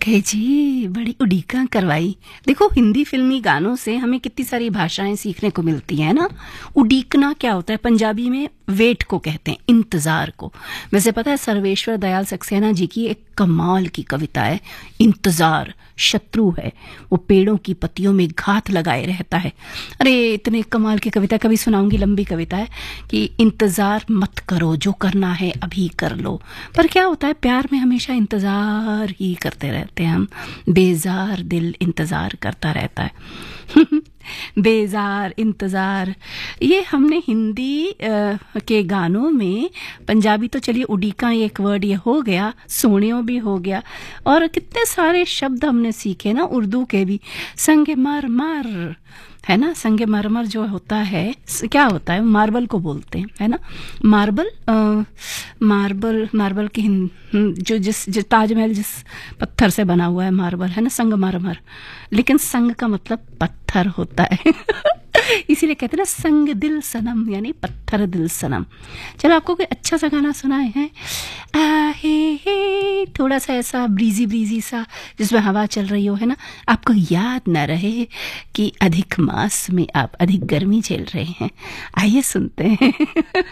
कहे जी बड़ी उड़ीका करवाई। देखो हिंदी फिल्मी गानों से हमें कितनी सारी भाषाएं सीखने को मिलती हैं ना। उड़ीकना क्या होता है? पंजाबी में वेट को कहते हैं, इंतजार को। वैसे पता है सर्वेश्वर दयाल सक्सेना जी की एक कमाल की कविता है, इंतजार शत्रु है, वो पेड़ों की पत्तियों में घात लगाए रहता है। अरे इतने कमाल की कविता, कभी सुनाऊंगी, लंबी कविता है कि इंतजार मत करो, जो करना है अभी कर लो। पर क्या होता है प्यार में हमेशा इंतजार ही करते रहते हैं हम, बेजार दिल इंतजार करता रहता है। बेजार इंतजार, ये हमने हिंदी के गानों में, पंजाबी तो चलिए उड़ीका एक वर्ड ये हो गया, सोनियो भी हो गया, और कितने सारे शब्द हमने सीखे ना उर्दू के भी। संगे मार मार है ना, संगे मरमर जो होता है क्या होता है, मार्बल को बोलते हैं है ना। मार्बल मार्बल की जो जिस ताजमहल जिस पत्थर से बना हुआ है मार्बल है ना, संग मरमर, लेकिन संग का मतलब पत्थर होता है। इसीलिए कहते हैं ना संग दिल सनम, यानी पत्थर दिल सनम। चलो आपको कोई अच्छा सा गाना सुनाए हैं, हे थोड़ा सा ऐसा ब्रीजी सा जिसमें हवा चल रही हो है ना, आपको याद ना रहे कि अधिक मास में आप अधिक गर्मी झेल रहे हैं। आइए सुनते हैं।